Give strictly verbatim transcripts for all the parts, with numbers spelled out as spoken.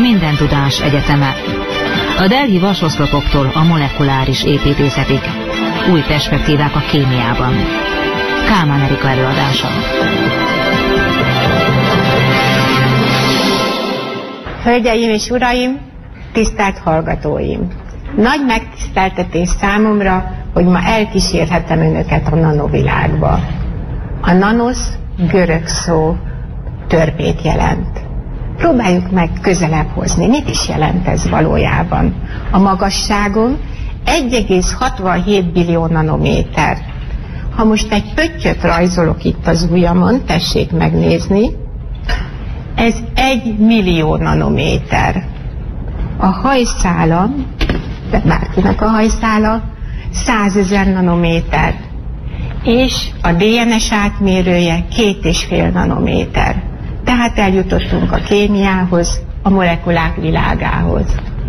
Mindentudás Egyeteme. A Delhi vasoszlopoktól a molekuláris építészetig. Új perspektívák a kémiában. Kálmán Erika előadása. Hölgyeim és uraim, tisztelt hallgatóim! Nagy megtiszteltetés számomra, hogy ma elkísérhetem önöket a nanovilágba. A nanosz görög szó törpét jelent. Próbáljuk meg közelebb hozni. Mit is jelent ez valójában? A magasságom egy egész hatvanhét billió nanométer. Ha most egy pöttyöt rajzolok itt az ujjamon, tessék megnézni, ez egy millió nanométer. A hajszálam, de bárkinek a hajszála, százezer nanométer. És a dé en es átmérője két és fél nanométer. Tehát eljutottunk a kémiához, a molekulák világához.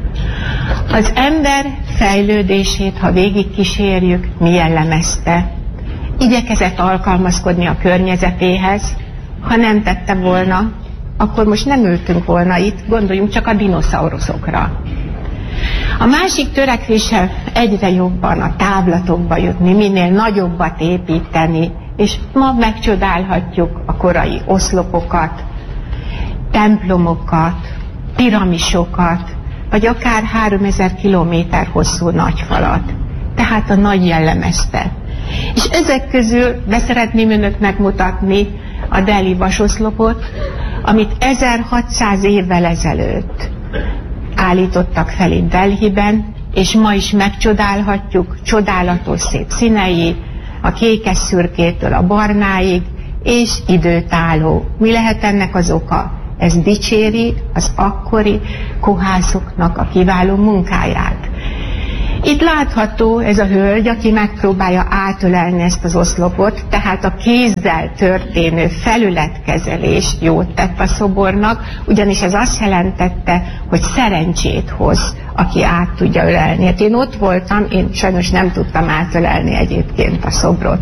Az ember fejlődését, ha végigkísérjük, mi jellemezte? Igyekezett alkalmazkodni a környezetéhez, ha nem tette volna, akkor most nem ültünk volna itt, gondoljunk csak a dinoszauruszokra. A másik törekvése egyre jobban a távlatokba jutni, minél nagyobbat építeni, és ma megcsodálhatjuk a korai oszlopokat, templomokat, piramisokat, vagy akár háromezer kilométer hosszú nagyfalat. Tehát a nagy jellemezte. És ezek közül beszeretném önöknek mutatni a Delhi vasoszlopot, amit ezerhatszáz évvel ezelőtt állítottak fel itt Delhiben, és ma is megcsodálhatjuk csodálatos szép színei, a kékes-szürkétől a barnáig, és időtálló. Mi lehet ennek az oka? Ez dicséri az akkori kohászoknak a kiváló munkáját. Itt látható ez a hölgy, aki megpróbálja átölelni ezt az oszlopot, tehát a kézzel történő felületkezelés jót tett a szobornak, ugyanis ez azt jelentette, hogy szerencsét hoz, aki át tudja ölelni. Hát én ott voltam, én sajnos nem tudtam átölelni egyébként a szobrot.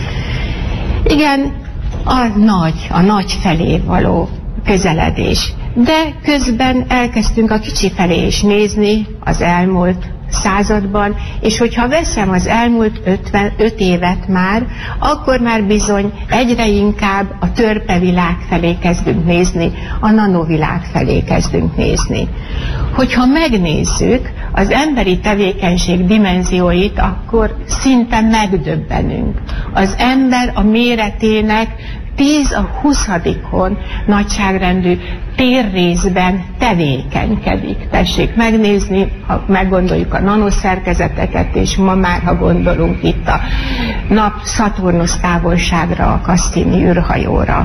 Igen, a nagy, a nagy felé való közeledés. De közben elkezdtünk a kicsi felé is nézni az elmúlt században, és hogyha veszem az elmúlt ötvenöt évet már, akkor már bizony egyre inkább a törpevilág felé kezdünk nézni, a nanovilág felé kezdünk nézni. Hogyha megnézzük az emberi tevékenység dimenzióit, akkor szinte megdöbbenünk. Az ember a méretének tíz a huszadikon nagyságrendű térrészben tevékenykedik. Tessék megnézni, ha meggondoljuk a nanoszerkezeteket, és ma már, ha gondolunk itt a nap Szaturnusz távolságra, a Cassini űrhajóra.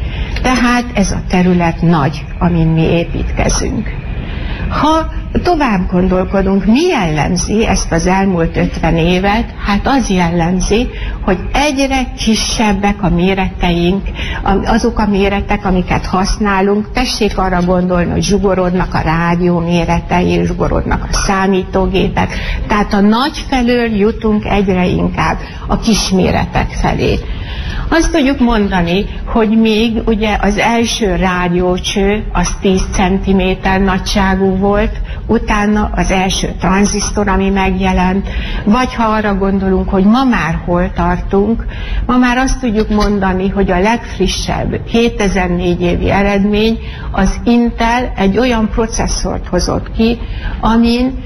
Tehát ez a terület nagy, amin mi építkezünk. Ha tovább gondolkodunk, mi jellemzi ezt az elmúlt ötven évet? Hát az jellemzi, hogy egyre kisebbek a méreteink, azok a méretek, amiket használunk. Tessék arra gondolni, hogy zsugorodnak a rádió méretei, zsugorodnak a számítógépek. Tehát a nagy felől jutunk egyre inkább a kisméretek felé. Azt tudjuk mondani, hogy még ugye az első rádiócső az tíz centiméter nagyságú volt, utána az első tranzisztor, ami megjelent, vagy ha arra gondolunk, hogy ma már hol tartunk, ma már azt tudjuk mondani, hogy a legfrissebb kétezer-négy évi eredmény az Intel egy olyan processzort hozott ki, amin,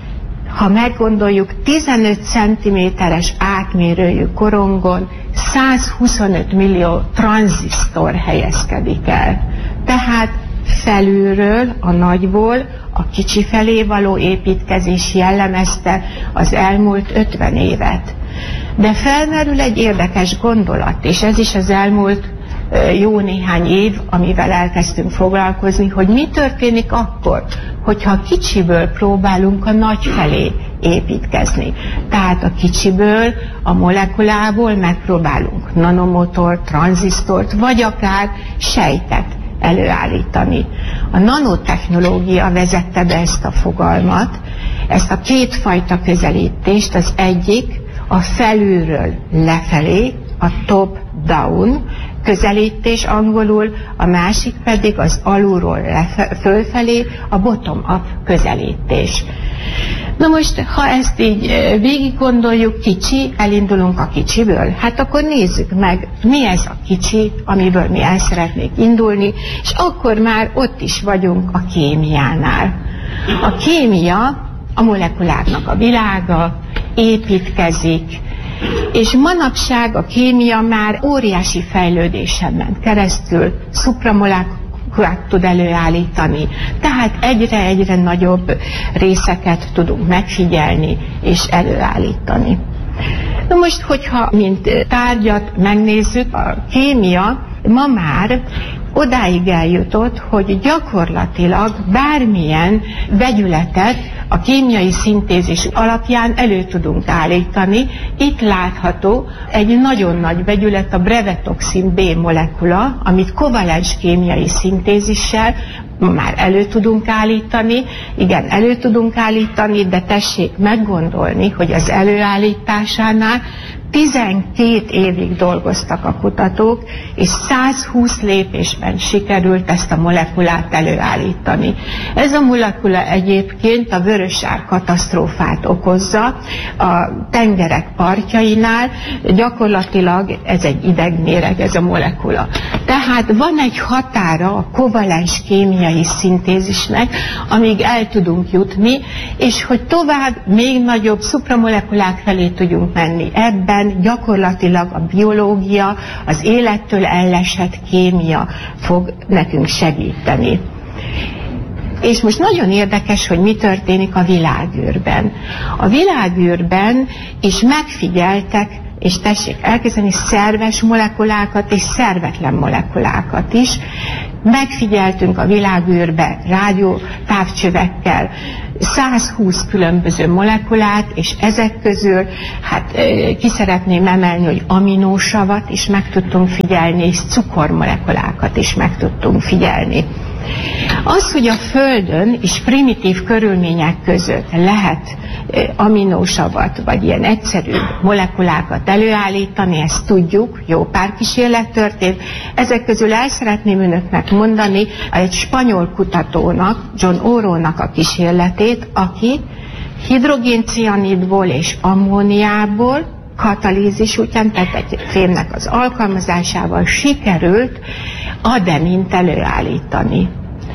ha meggondoljuk, tizenöt centiméteres átmérőjű korongon százhuszonöt millió tranzisztor helyezkedik el. Tehát felülről, a nagyból, a kicsi felé való építkezés jellemezte az elmúlt ötven évet. De felmerül egy érdekes gondolat, és ez is az elmúlt jó néhány év, amivel elkezdtünk foglalkozni, hogy mi történik akkor, hogyha kicsiből próbálunk a nagy felé építkezni. Tehát a kicsiből, a molekulából megpróbálunk nanomotort, tranzisztort, vagy akár sejtet előállítani. A nanotechnológia vezette be ezt a fogalmat, ezt a kétfajta közelítést, az egyik a felülről lefelé, a top-down, közelítés angolul, a másik pedig az alulról fölfelé, a bottom-up közelítés. Na most, ha ezt így végig gondoljuk, kicsi, elindulunk a kicsiből, hát akkor nézzük meg, mi ez a kicsi, amiből mi el szeretnék indulni, és akkor már ott is vagyunk a kémiánál. A kémia a molekuláknak a világa, építkezik, és manapság a kémia már óriási fejlődésen ment keresztül, szupramolekulát tud előállítani, tehát egyre-egyre nagyobb részeket tudunk megfigyelni és előállítani. Na most, hogyha mint tárgyat megnézzük, a kémia ma már odáig eljutott, hogy gyakorlatilag bármilyen vegyületet a kémiai szintézis alapján elő tudunk állítani. Itt látható egy nagyon nagy vegyület, a brevetoxin B molekula, amit kovalens kémiai szintézissel már elő tudunk állítani. Igen, elő tudunk állítani, de tessék meggondolni, hogy az előállításánál tizenkét évig dolgoztak a kutatók, és százhúsz lépésben sikerült ezt a molekulát előállítani. Ez a molekula egyébként a vörösár katasztrófát okozza a tengerek partjainál, gyakorlatilag ez egy idegméreg, ez a molekula. Tehát van egy határa a kovalens kémiai szintézisnek, amíg el tudunk jutni, és hogy tovább még nagyobb szupramolekulák felé tudjunk menni. Ebben gyakorlatilag a biológia, az élettől ellesett kémia fog nekünk segíteni. És most nagyon érdekes, hogy mi történik a világűrben. A világűrben is megfigyeltek, és tessék elkezdeni, szerves molekulákat és szervetlen molekulákat is. Megfigyeltünk a világűrbe rádiótávcsövekkel százhúsz különböző molekulát, és ezek közül hát ki szeretném emelni, hogy aminósavat is meg tudtunk figyelni, és cukormolekulákat is meg tudtunk figyelni. Az, hogy a Földön is primitív körülmények között lehet aminósavat, vagy ilyen egyszerű molekulákat előállítani, ezt tudjuk, jó pár kísérlet történt. Ezek közül el szeretném önöknek mondani egy spanyol kutatónak, John Oronak a kísérletét, aki hidrogéncianidból és ammóniából katalízis után, tehát egy fémnek az alkalmazásával sikerült adenint előállítani.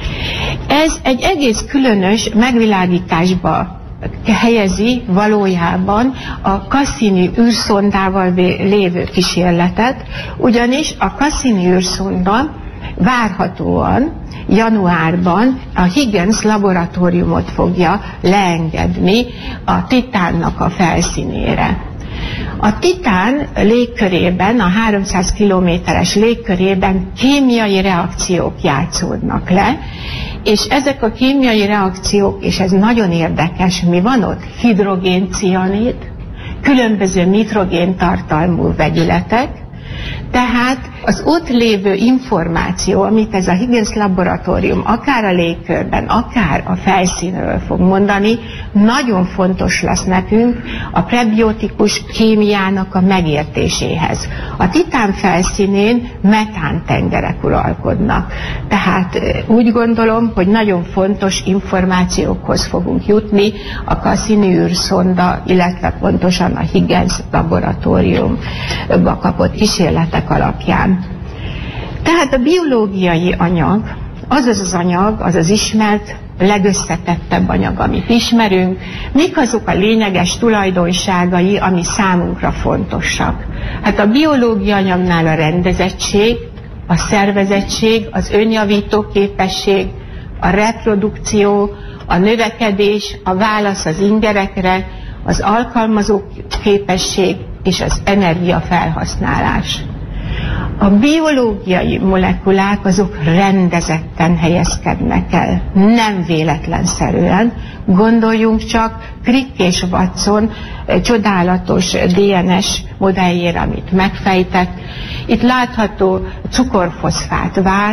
Ez egy egész különös megvilágításba helyezi valójában a Cassini űrszondával lévő kísérletet, ugyanis a Cassini űrszonda várhatóan januárban a Huygens laboratóriumot fogja leengedni a Titánnak a felszínére. A Titán légkörében, a háromszáz kilométeres légkörében kémiai reakciók játszódnak le, és ezek a kémiai reakciók, és ez nagyon érdekes, mi van ott? Hidrogéncianid, különböző nitrogén tartalmú vegyületek, tehát az ott lévő információ, amit ez a Huygens laboratórium akár a légkörben, akár a felszínről fog mondani, nagyon fontos lesz nekünk a prebiotikus kémiának a megértéséhez. A Titán felszínén metántengerek uralkodnak. Tehát úgy gondolom, hogy nagyon fontos információkhoz fogunk jutni a Cassini űrszonda, illetve pontosan a Huygens laboratóriumba kapott kísérletek alapján. Tehát a biológiai anyag, az az az anyag, az az ismert, legösszetettebb anyag, amit ismerünk. Mik azok a lényeges tulajdonságai, ami számunkra fontosak? Hát a biológiai anyagnál a rendezettség, a szervezettség, az önjavító képesség, a reprodukció, a növekedés, a válasz az ingerekre, az alkalmazó képesség és az energiafelhasználás. A biológiai molekulák azok rendezetten helyezkednek el, nem véletlenszerűen. Gondoljunk csak Crick és Watson csodálatos dé en es modelljére, amit megfejtett. Itt látható cukorfoszfát váz,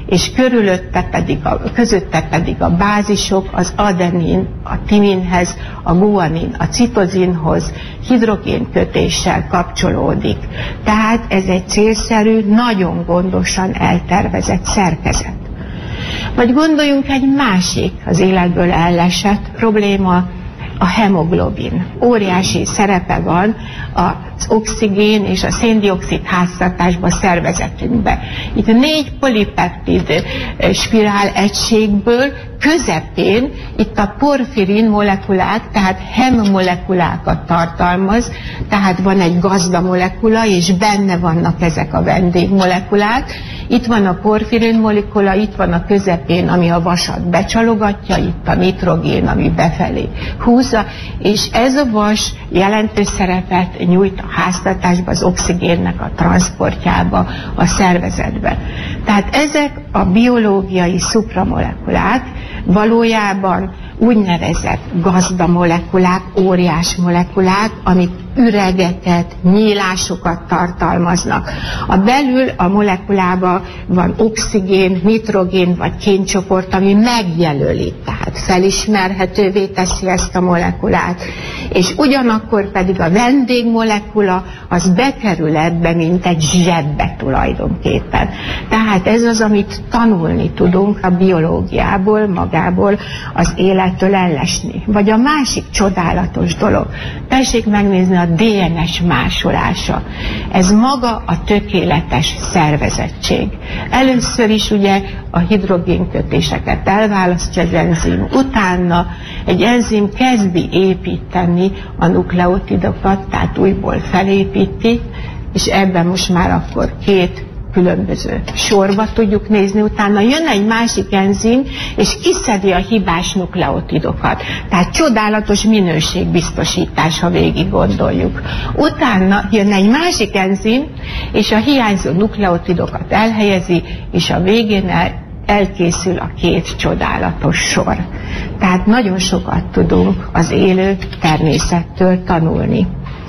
és körülötte pedig a, közötte pedig a bázisok, az adenin, a timinhez, a guanin, a citozinhoz hidrogénkötéssel kapcsolódik. Tehát ez egy célszerű, nagyon gondosan eltervezett szerkezet. Vagy gondoljunk egy másik az életből ellesett probléma, a hemoglobin. Óriási szerepe van az oxigén és a széndioxid háztartásban, szervezetünkben. Itt négy polipeptid spirál egységből közepén itt a porfirin molekulák, tehát hem molekulákat tartalmaz, tehát van egy gazda molekula, és benne vannak ezek a vendégmolekulák. Itt van a porfirin molekula, itt van a közepén, ami a vasat becsalogatja, itt a nitrogén, ami befelé húzza, és ez a vas jelentős szerepet nyújt a háztartásba, az oxigénnek a transportjába, a szervezetbe. Tehát ezek a biológiai szupramolekulák valójában úgynevezett gazda molekulák, óriás molekulák, amik üregeket, nyílásokat tartalmaznak. A belül a molekulában van oxigén, nitrogén vagy kéncsoport, ami megjelöli, tehát felismerhetővé teszi ezt a molekulát. És ugyanakkor pedig a vendégmolekula az bekerül ebbe, mint egy zsebbe tulajdonképpen. Tehát ez az, amit tanulni tudunk a biológiából, magából, az élettől ellesni. Vagy a másik csodálatos dolog, tessék megnézni a dé en es másolása. Ez maga a tökéletes szervezettség. Először is ugye a hidrogénkötéseket elválasztja az enzim, utána egy enzim kezdi építeni a nukleotidokat, tehát újból felépíti, és ebben most már akkor két különböző sorba tudjuk nézni, utána jön egy másik enzim, és kiszedi a hibás nukleotidokat. Tehát csodálatos minőségbiztosítás, ha végig gondoljuk. Utána jön egy másik enzim, és a hiányzó nukleotidokat elhelyezi, és a végén el, elkészül a két csodálatos sor. Tehát nagyon sokat tudunk az élő természettől tanulni.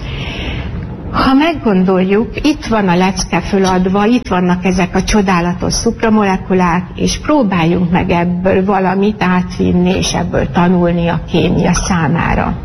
Ha meggondoljuk, itt van a lecke föladva, itt vannak ezek a csodálatos szupramolekulák, és próbáljunk meg ebből valamit átvinni, és ebből tanulni a kémia számára.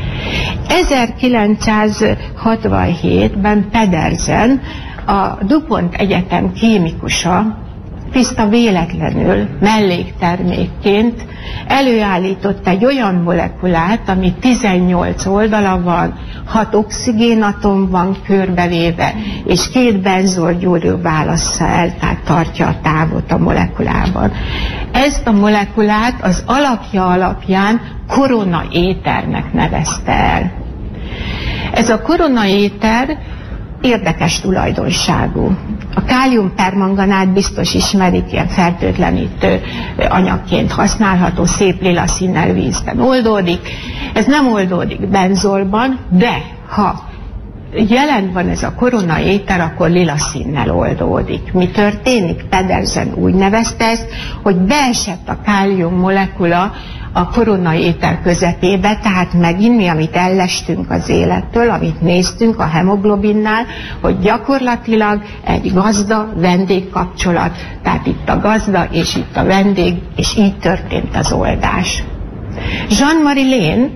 ezerkilencszázhatvanhétben Pedersen, a DuPont Egyetem kémikusa, tiszta véletlenül, melléktermékként előállított egy olyan molekulát, ami tizennyolc oldala van, hat oxigénatom van körbevéve, és két benzolgyúrő válassza el, tehát tartja a távot a molekulában. Ezt a molekulát az alapja alapján koronaéternek nevezte el. Ez a koronaéter érdekes tulajdonságú. A káliumpermanganát biztos ismerik, ilyen fertőtlenítő anyagként használható, szép lila színnel vízben oldódik. Ez nem oldódik benzolban, de ha jelen van ez a koronaéter, akkor lila színnel oldódik. Mi történik? Pedersen úgy nevezte ezt, hogy beesett a kálium molekula a koronaéter közepébe, tehát megint mi, amit ellestünk az élettől, amit néztünk a hemoglobinnál, hogy gyakorlatilag egy gazda-vendég kapcsolat, tehát itt a gazda és itt a vendég, és így történt az oldás. Jean-Marie Lehn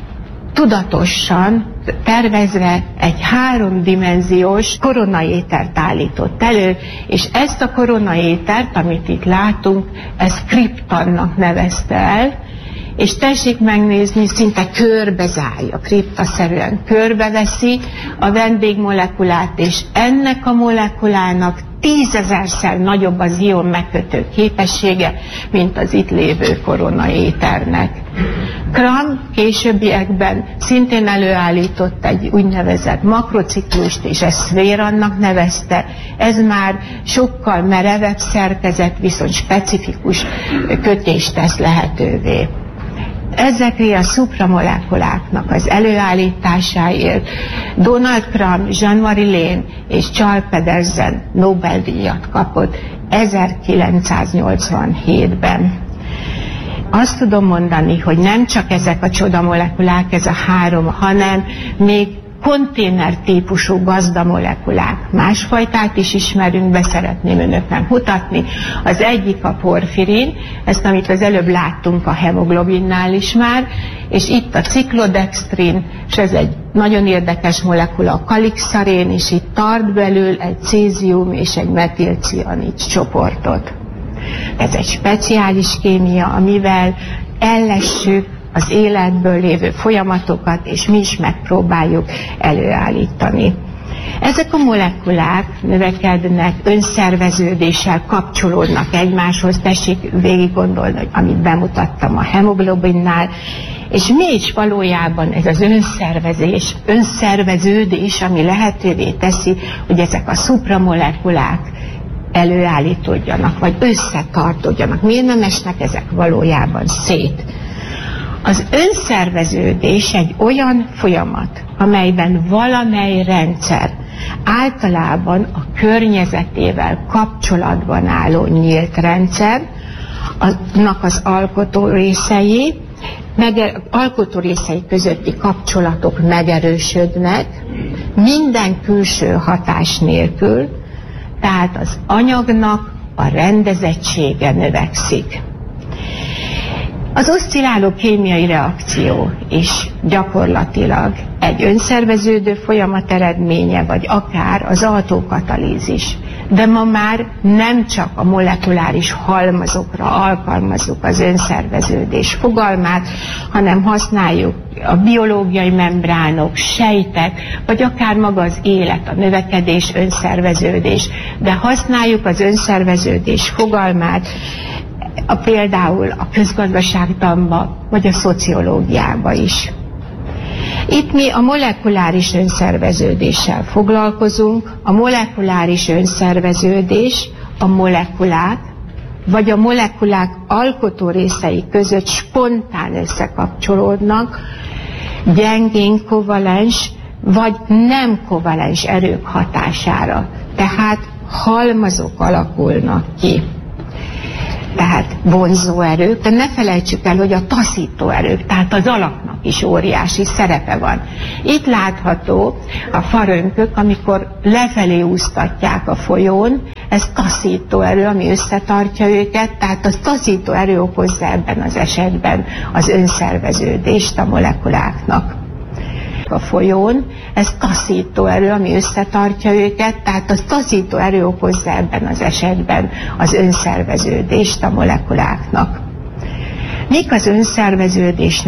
tudatosan tervezve egy háromdimenziós koronaétert állított elő, és ezt a koronaétert, amit itt látunk, ezt kriptonnak nevezte el, és tessék megnézni, szinte körbezárja, kriptaszerűen körbeveszi a vendégmolekulát, és ennek a molekulának tízezerszer nagyobb az ion megkötő képessége, mint az itt lévő koronaéternek. Cram későbbiekben szintén előállított egy úgynevezett makrociklust, és ezt Svérannak nevezte. Ez már sokkal merevebb szerkezet, viszont specifikus kötést tesz lehetővé. Ezekre a szupramolekuláknak az előállításáért Donald Cram, Jean-Marie Lehn és Charles Pedersen Nobel-díjat kapott ezerkilencszáznyolcvanhétben. Azt tudom mondani, hogy nem csak ezek a csodamolekulák, ez a három, hanem még konténer típusú gazdamolekulák. Másfajtát is ismerünk, be szeretném önöknek mutatni. Az egyik a porfirin, ezt amit az előbb láttunk a hemoglobinnál is már, és itt a ciklodextrin, és ez egy nagyon érdekes molekula, a kalixarén, és itt tart belül egy cézium és egy metilcianid csoportot. Ez egy speciális kémia, amivel ellessük az életből lévő folyamatokat, és mi is megpróbáljuk előállítani. Ezek a molekulák növekednek, önszerveződéssel kapcsolódnak egymáshoz, tessék végig gondolni, hogy amit bemutattam a hemoglobinnál, és mi is valójában ez az önszervezés, önszerveződés, ami lehetővé teszi, hogy ezek a szupramolekulák előállítódjanak, vagy összetartódjanak. Miért nem esnek ezek valójában szét? Az önszerveződés egy olyan folyamat, amelyben valamely rendszer általában a környezetével kapcsolatban álló nyílt rendszer, annak az alkotó részei, meg, alkotó részei közötti kapcsolatok megerősödnek, minden külső hatás nélkül, tehát az anyagnak a rendezettsége növekszik. Az oszcilláló kémiai reakció is gyakorlatilag egy önszerveződő folyamat eredménye, vagy akár az autokatalízis. De ma már nem csak a molekuláris halmazokra alkalmazzuk az önszerveződés fogalmát, hanem használjuk a biológiai membránok, sejtek, vagy akár maga az élet, a növekedés, önszerveződés. De használjuk az önszerveződés fogalmát a, például a közgazdaságtanba, vagy a szociológiába is. Itt mi a molekuláris önszerveződéssel foglalkozunk. A molekuláris önszerveződés a molekulák, vagy a molekulák alkotó részei között spontán összekapcsolódnak, gyengén kovalens, vagy nem kovalens erők hatására. Tehát halmazok alakulnak ki. Tehát vonzó erők, de ne felejtsük el, hogy a taszító erők, tehát az alaknak is óriási szerepe van. Itt látható a farönkök, amikor lefelé úsztatják a folyón, ez taszító erő, ami összetartja őket, tehát a taszító erő okozza ebben az esetben az önszerveződést a molekuláknak. A folyón, ez taszító erő, ami összetartja őket, tehát a taszító erő okozza ebben az esetben az önszerveződést a molekuláknak. Mik az önszerveződés